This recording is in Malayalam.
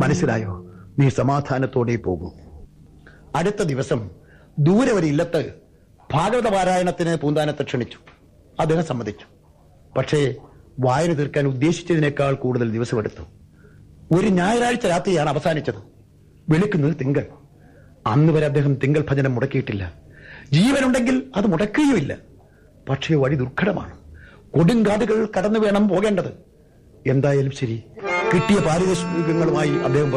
മനസ്സിലായോ? നീ സമാധാനത്തോടെ പോകൂ. അടുത്ത ദിവസം ദൂരെ ഒരു ഇല്ലത്ത് ഭാഗവത പാരായണത്തിന് പൂന്താനത്തെ ക്ഷണിച്ചു. അദ്ദേഹം സമ്മതിച്ചു. പക്ഷേ വായന തീർക്കാൻ ഉദ്ദേശിച്ചതിനേക്കാൾ കൂടുതൽ ദിവസമെടുത്തു. ഒരു ഞായറാഴ്ച രാത്രിയാണ് അവസാനിച്ചത്. വെളുക്കുന്നത് തിങ്കൾ. അന്ന് വരെ അദ്ദേഹം തിങ്കൾ ഭജനം മുടക്കിയിട്ടില്ല. ജീവനുണ്ടെങ്കിൽ അത് മുടക്കുകയുമില്ല. പക്ഷേ വഴി ദുർഘടമാണ്. കൊടുങ്കാടുകൾ കടന്നു വേണം പോകേണ്ടത്. എന്തായാലും ശരി, കിട്ടിയ പാരിതോഷികങ്ങളുമായി അദ്ദേഹം